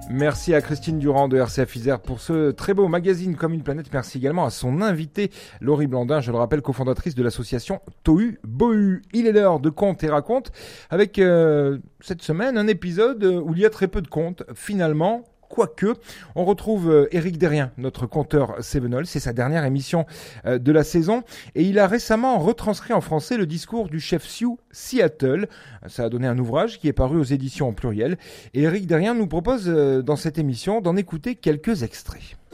Merci à Christine Durand de RCF Isère pour ce très beau magazine Comme une planète. Merci également à son invitée Laurie Blandin, je le rappelle, cofondatrice de l'association Tohu Bohu. Il est l'heure de contes et racontes avec cette semaine un épisode où il y a très peu de contes finalement. Quoique, on retrouve Éric Derrien, notre conteur Cévenol. C'est sa dernière émission de la saison. Et il a récemment retranscrit en français le discours du chef Sioux Seattle. Ça a donné un ouvrage qui est paru aux éditions en pluriel. Et Éric Derrien nous propose dans cette émission d'en écouter quelques extraits.